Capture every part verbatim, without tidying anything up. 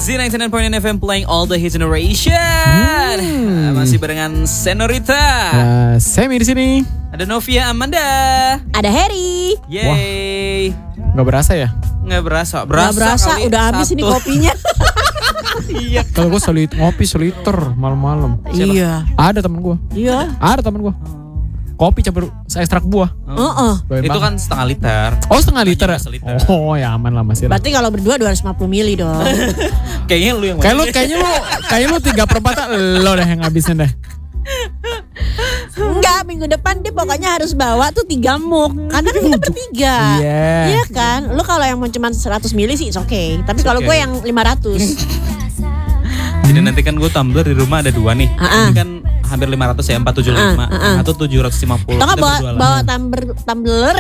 Z sembilan puluh sembilan point sembilan F M playing all the hit generation. Hmm. Masih barengan Senorita. Uh, Semi di sini. Ada Novia Amanda. Ada Harry. Yeay. Gak berasa ya? Nggak berasa. Berasa, Gak berasa kali udah habis satu. ini kopinya. Iya. Kalau gue solit ngopi seliter malam-malam. Iya. Ada temen gue. Iya. Ada temen gue. Kopi campur ekstrak buah. Heeh. Doyan Itu banget. kan setengah liter. Oh setengah liter ya? Setengah liter. Oh ya aman lah masih lah. Berarti kalau berdua dua ratus lima puluh mili dong. Kayaknya lu yang Kayak lu, kayaknya lu, kayaknya lu tiga per empat lo deh yang ngabisin deh. Enggak, minggu depan dia pokoknya harus bawa tuh tiga muk. Karena kan kita bertiga. Iya. Iya kan? Lu kalau yang mau cuma seratus mili sih it's okay. Tapi kalau okay. gue yang lima ratus. Jadi nanti kan gue tumbler di rumah ada dua nih. Uh-uh. Ini kan hampir lima ratus ya, empat ratus tujuh puluh lima Uh-uh, uh-uh. atau tujuh ratus lima puluh. Atau nggak Kita bawa, berdua lah. bawa tumbler, tumbler.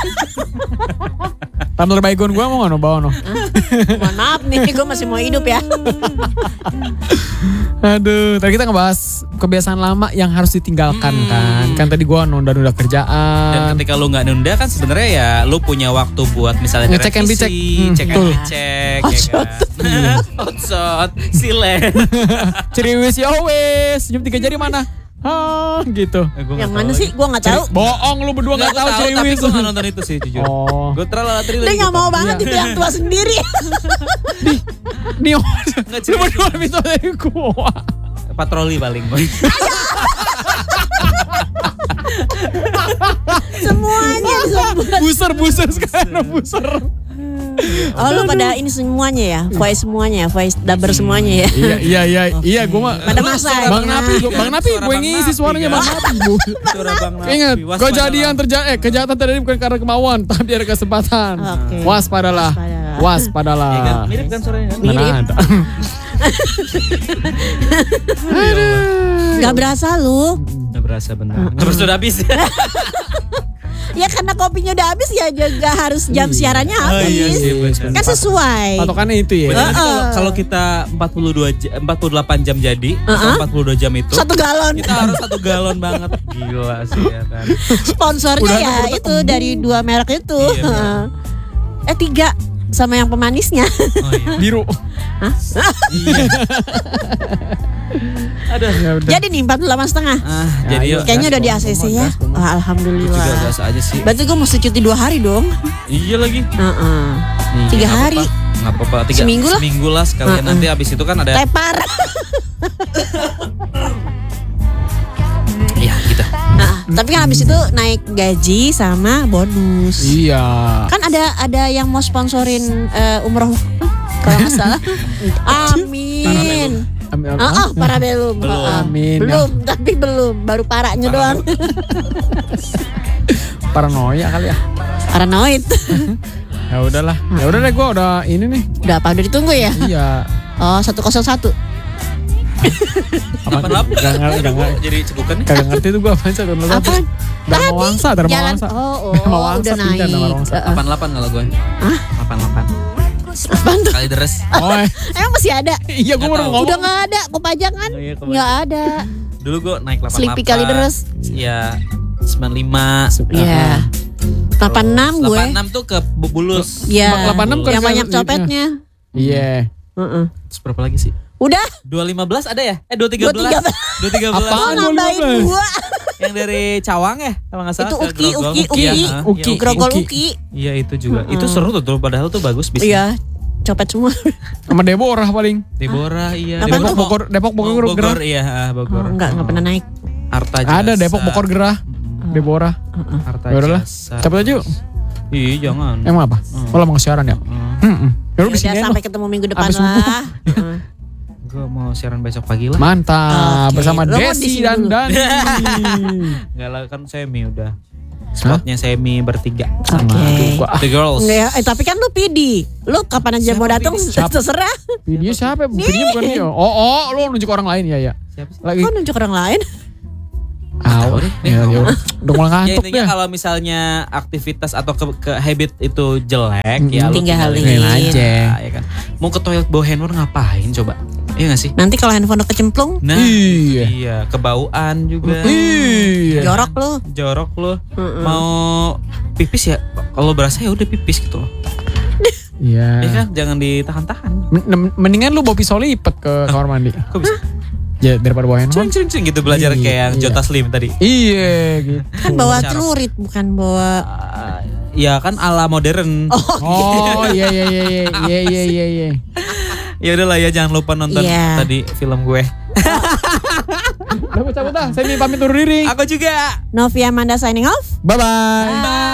Tumbler baygon gue mau gak no bawa no? Mohon maaf nih, gue masih mau hidup ya. Aduh, tadi kita ngebahas kebiasaan lama yang harus ditinggalkan Hmm. kan. Kan tadi gue nunda-nunda Dan kerjaan. ketika lu nggak nunda kan sebenarnya ya lu punya waktu buat misalnya Ngecek and revisi, dicek. Hmm, cek and betul. dicek, Hot ya shot. kan. Hot shot, silen. Ceriwis ya wes, jam tiga jari mana? Hah, gitu. Eh, gua nggak Yang tahu mana lagi. sih? Gue nggak tahu. Bohong lu berdua Nggak gak tahu tahu, tapi ceriwis. gue nggak nonton itu sih jujur. Oh. Gue terlalu latri Dia nggak mau banget Iya. dibilang tua sendiri. Nih, Nggak lu ceriwis. berdua bisa dari gua. Patroli paling boy. Semuanya disebut. Buser, buser sekarang, buser. Oh lu pada ini semuanya ya, voice semuanya, voice dubber semuanya ya. Iya, iya, iya, iya, gua mah. Pada masanya. Bang Napi, gua- Bang Napi, Suara gue Bang ngisi Napi, suaranya kan? Bang Napi. Bu. Suara Bang Napi. Ingat, Waspadalah. kejadian terjadi, eh, kejahatan terjadi bukan karena kemauan, tapi ada kesempatan. Oke. Waspadalah, Waspadalah. waspadalah. Iya kan? Mirip kan suaranya kan? Mana Mirip. ada. Gak berasa lu. Nggak berasa benar. Nggak berasa udah habis. Ya karena kopinya udah habis ya juga harus jam siarannya Oh, iya habis. sih, benar. Kan sesuai. Patokannya itu ya. Benar, nanti kalau Heeh. kalau kita empat puluh dua ja- empat puluh delapan jam jadi, atau Heeh. empat puluh dua jam itu Satu galon. kita harus satu galon banget. Gila sih ya kan. Sponsornya Udah, ya udah itu dari dua merek itu. Iya, benar. eh tiga sama yang pemanisnya. Oh iya. Biru. Iya. Aduh. Ya udah. Jadi nih empat puluh delapan setengah. Ah, Ya, jadi ayo. yuk. Kayaknya udah di A gas, C C gas, ya. gas, gas. Wah, Juga alhamdulillah. gas aja sih. Berarti gue mesti cuti dua hari dong. Iya lagi. Heeh. Iya, Tiga nggak hari. apa-apa. Nggak apa-apa. Tiga, Seminggu lah. Seminggu lah sekalian. Uh-uh. Nanti abis itu kan ada. Tepar. Iya gitu. Nah, tapi kan habis itu naik gaji sama bonus. Iya. Kan ada ada yang mau sponsorin eh, umroh kalau nggak salah. Amin. Amin. Ah, ah, para belum. Belum. Ah, ah. Amin. Belum, tapi belum. Baru parahnya doang. Paranoia kali ya. Paranoid. Ya udahlah. Ya udah deh, gua udah ini nih. Udah apa? Udah ditunggu ya? Iya. Oh, satu nol satu. Apa? Apa apa? Gak ngerti, gak ngerti. Jadi cegukan nih. Kagak ngerti tuh gua apa sih Dharma Apaan? Dharma Wangsa, Dharma Jalan. Wangsa. Oh, oh, Dharma Wangsa udah pindah naik. Dharma Wangsa. Eh, eh. delapan delapan kalau gue. Hah? delapan delapan. Apaan tuh? Kali deres. Oh, eh. Emang masih ada? Iya gua Nggak baru tahu. ngomong. Udah nggak ada kepajangan? Oh, iya, kepajangan. Nggak ada. Dulu gue naik delapan delapan. Sleepy kali deres. Iya. sembilan puluh lima. Iya. delapan enam gue. delapan enam tuh ke Bu- bulus. Iya. delapan enam Yang kan banyak kan- copetnya. Iya. Heeh. Terus berapa lagi sih? Udah. dua lima belas ada ya? Eh dua tiga belas. dua tiga belas. dua tiga belas. Apaan? Oh, nambahin dua belas. dua. Yang dari Cawang ya? Kalau nggak salah. Itu ke Uki, Grogol. Uki, Uki. ya, ha? Uki. Iya, Grogol Uki. Uki. Iya itu juga. Itu seru tuh, padahal tuh bagus bisnis. Iya. Copet semua. Sama Deborah paling. Deborah iya. Apaan Depok tuh? Bogor, Depok Bogor, Oh, Gerah. Bogor iya, ah, Bogor. Oh, enggak, enggak pernah naik. Arta Ada Jasa. Depok Bogor Gerah. Deborah. Arta Ya udahlah. Jasa. Cabut aja yuk. Iya jangan. Emang apa? Oh, lah mau siaran ya? Hmm. Heeh. Ya udah di Udah sini aja. sampai ketemu minggu depan Sampai subuh. lah. Heeh. Gue mau siaran besok pagi lah. Mantap, Oke. bersama Lo mau di Desi sini dan dulu? Dani. Enggak lah kan semi udah. Spotnya semi bertiga. Oke. Aduh, gua The girls. Enggak ya, eh, tapi kan lu P D. Lu kapan aja Siapa mau datang P D? Siapa? terserah. Video siapa? Video bukan dia. Oh, oh, lu nunjuk orang lain ya ya. Siapa sih? Lagi. Kok nunjuk orang lain? Ah, deh. ya, ya udah. Udah mulai Ya ngantuk intinya deh. kalau misalnya aktivitas atau ke, ke habit itu jelek Mm-mm. ya lu Tinggalin. tinggalin aja. ya kan. Mau ke toilet bawa handphone ngapain coba? Iya gak sih? Nanti kalau handphone udah kecemplung, Nah, Iya. iya, kebauan juga. Iya. jorok lu. Jorok lu. Mm-mm. Mau pipis ya kalau berasa ya udah pipis gitu loh. Iya. Ya kan, jangan ditahan-tahan. Men- Mendingan lu bawa pisau lipat ke kamar mandi. Kok bisa? Ya daripada bawa handphone. Cing cing gitu belajar Iya, kayak yang iya. Jota Slim tadi. Iya gitu. Kan bawa Cara- celurit bukan bawa. Ah, ya kan ala modern. Oh iya iya iya iya iya iya iya iya. Ya udahlah ya, jangan lupa nonton Iya. tadi film gue. Udah cabut dah. Saya pamit undur diri. Aku juga. Novia Amanda signing off. Bye bye. Bye.